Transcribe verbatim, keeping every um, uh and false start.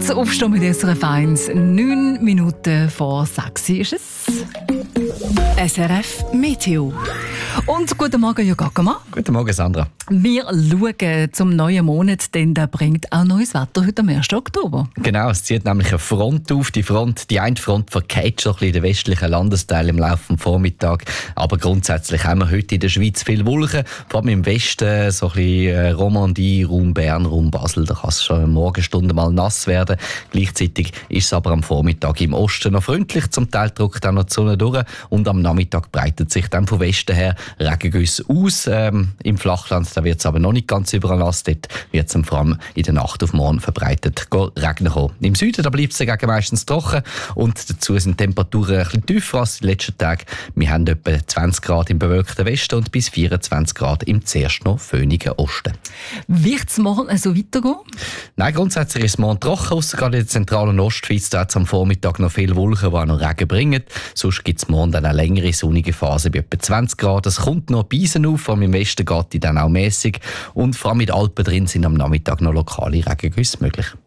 Das Aufstehen mit S R F eins. Neun Minuten vor sechs ist es. S R F Meteo. Und guten Morgen, Jürgen Ackermann. Guten Morgen, Sandra. Wir schauen zum neuen Monat, denn der bringt auch neues Wetter heute am ersten Oktober. Genau, es zieht nämlich eine Front auf. Die Front, die eine Front verkehrt schon ein bisschen in den westlichen Landesteilen im Laufe des Vormittags. Aber grundsätzlich haben wir heute in der Schweiz viel Wolken. Vor allem im Westen, so ein bisschen Romandie, Raum Bern, Raum Basel. Da kann es schon in Morgenstunden mal nass werden. Gleichzeitig ist es aber am Vormittag im Osten noch freundlich. Zum Teil drückt auch noch die Sonne durch. Und am Nachmittag breitet sich dann von Westen her Regengüsse aus. Ähm, Im Flachland wird es aber noch nicht ganz überall nass. Dort wird es vor allem in der Nacht auf morgen verbreitet regnen kommen. Im Süden bleibt es dagegen meistens trocken und dazu sind die Temperaturen ein bisschen tiefer als die letzten Tage. Wir haben etwa zwanzig Grad im bewölkten Westen und bis vierundzwanzig Grad im zuerst noch föhnigen Osten. Wird es morgen so weitergehen? Nein, grundsätzlich ist es morgen trocken, ausser gerade in der zentralen Ostschweiz. Da hat es am Vormittag noch viele Wolken, die auch noch Regen bringen. Sonst gibt es morgen dann eine längere sonnige Phase bei etwa zwanzig Grad. Es kommt noch Beisen auf, vor allem im Westen geht die dann auch mäßig. Und vor allem mit Alpen drin sind am Nachmittag noch lokale Regengüsse möglich.